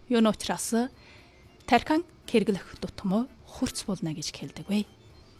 Юун учраас тархин хэрэглэх дутмаа хурц болно гэж хэлдэг вэ.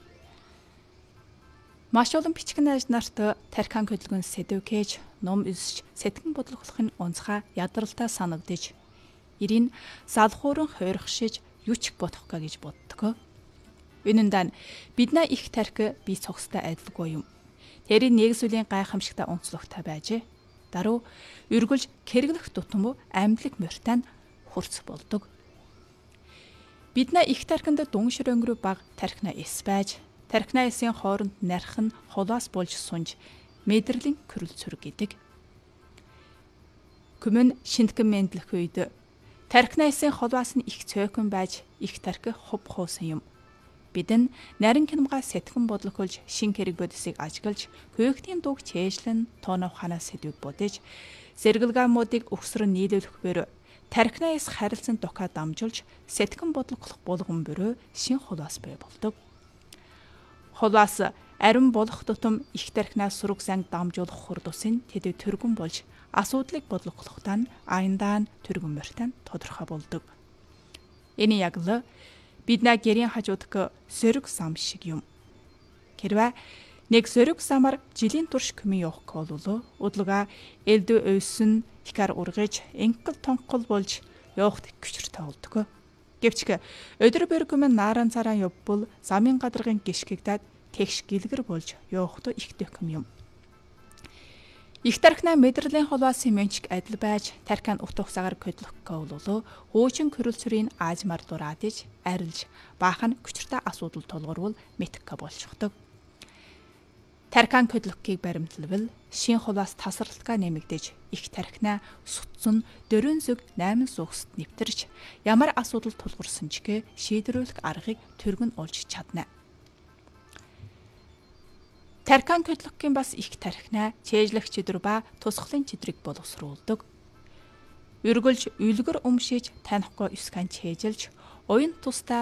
Маш олон бичгэн найз нарт тархин хөдөлгөөн сэдвкэж ном эсж сэтгэн бодлогохын онцгой ядралтай санагдаж ирийн салхууран хойрхшиж юуч бодох гэж боддог. Үнэндээ бидний их тархи бие цогцтой адилгүй юм. Тэрийн нэгсүлийн гайхамшигтай онцлогтой байж даруй үргэлж хэрэглэх дутмаа амьдлаг морьтой хурц болдог. Бидний их тархинд дүншир өнгөрөө баг тархина эс байж, тархина эсийн хооронд нарих нь холоос болж сунж, мэдрэлийн көрөл цүрэг гэдэг. Күмэн шинтгэн мэдлэх үед тархина эсийн холоос нь их цөөхөн байж, их тархи хув хуусан юм. Бид нь нарийн кинамга сэтгэн бодлохолж шин хэрэг бодисыг ажиглаж, хөөгтийн дуг чэйжлэн тоонов ханаас сэдвийг бодож, зэрэгэлгаамуудыг өгсрөн нийлүүлэхгээр тархинаас харилцан докаа дамжуулж сэтгэн бодлогох болгон бүрөө шин холоос бай болдог. Холоос ариун болох тутам их тархинаас сураг занг дамжуулах хурдусын тэд төргөн болж асуудлыг бодлогохлохтаа аяндаа төргөн морьтой тодорхой болдог. Энэ яг л бидний гэрийн хажуудах сөрөг сам шиг юм. Хэрвээ нэг сөрөг самар жилийн турш көмийн явах болвол удлага элдв өйсөн хикар ургаж энкл тонхол болж явахт хүчртэй болдог. Гэвч өдөр бэргүмэн нааран цараа явбал замын гадаргын гიშгэгдээд тэгш гэлгэр болж явахт их дэхэм юм. Их тархина мэдрэлийн холоосын мэнчиг адил байж тархин утх цагаар хөдлөх болвол хуучин көрөл цэрийн аажмар дураадж арилж баахан хүчртэй асуудал тулгуурвал мэтгка болчихдог. Тархин хөдлөхийг баримтлавал шин холоос тасралтгаа нэмэгдэж их тархинаа сутсан 4 зүг 8 зүгст нэвтэрч ямар асуудал тулгуурсан ч гэ шийдвэрлэх аргыг төргөн олж чадна. Тархин хөдлөхийн бас их тархинаа чэйжлэх чидөр ба тусгалын чидрийг боловсруулдаг. Үргэлж үлгэр өмшиж танихгүй скан чэйжилж уян тустай